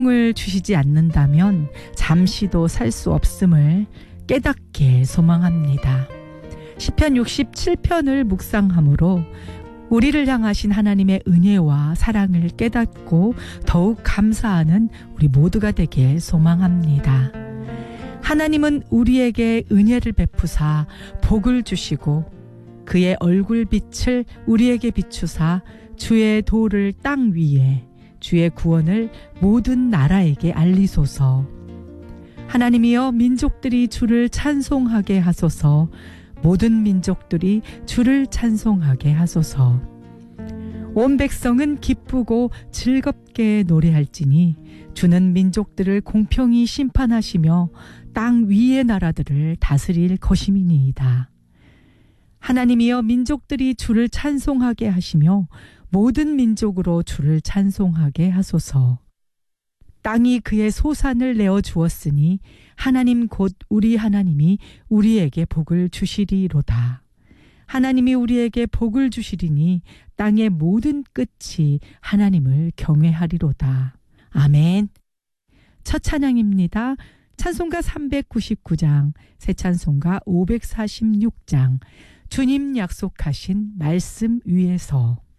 을 주시지 않는다면 잠시도 살 수 없음을 깨닫게 소망합니다. 시편 67편을 묵상함으로 우리를 향하신 하나님의 은혜와 사랑을 깨닫고 더욱 감사하는 우리 모두가 되길 소망합니다. 하나님은 우리에게 은혜를 베푸사 복을 주시고 그의 얼굴빛을 우리에게 비추사 주의 도를 땅 위에 주의 구원을 모든 나라에게 알리소서. 하나님이여 민족들이 주를 찬송하게 하소서. 모든 민족들이 주를 찬송하게 하소서. 온 백성은 기쁘고 즐겁게 노래할지니 주는 민족들을 공평히 심판하시며 땅 위의 나라들을 다스릴 것임이니이다. 하나님이여 민족들이 주를 찬송하게 하시며 모든 민족으로 주를 찬송하게 하소서. 땅이 그의 소산을 내어 주었으니 하나님 곧 우리 하나님이 우리에게 복을 주시리로다. 하나님이 우리에게 복을 주시리니 땅의 모든 끝이 하나님을 경외하리로다. 아멘. 첫 찬양입니다. 찬송가 399장, 새 찬송가 546장, 주님 약속하신 말씀 위에서.